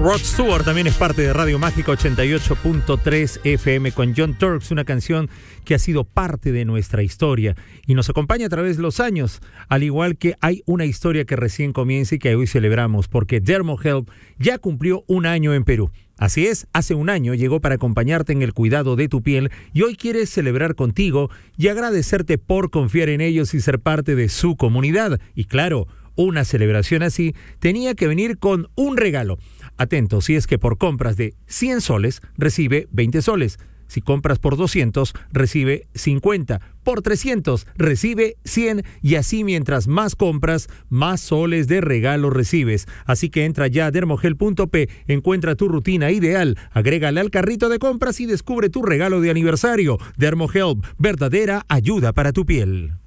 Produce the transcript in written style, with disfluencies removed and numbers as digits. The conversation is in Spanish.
Rod Stewart también es parte de Radio Mágica 88.3 FM con John Turks, una canción que ha sido parte de nuestra historia y nos acompaña a través de los años, al igual que hay una historia que recién comienza y que hoy celebramos, porque Dermohelp ya cumplió un año en Perú. Así es, hace un año llegó para acompañarte en el cuidado de tu piel y hoy quiere celebrar contigo y agradecerte por confiar en ellos y ser parte de su comunidad. Y claro, una celebración así tenía que venir con un regalo. Atento, si es que por compras de 100 soles recibe 20 soles. Si compras por 200, recibe 50. Por 300, recibe 100. Y así mientras más compras, más soles de regalo recibes. Así que entra ya a dermogel.p, encuentra tu rutina ideal, agrégale al carrito de compras y descubre tu regalo de aniversario. Dermohelp, verdadera ayuda para tu piel.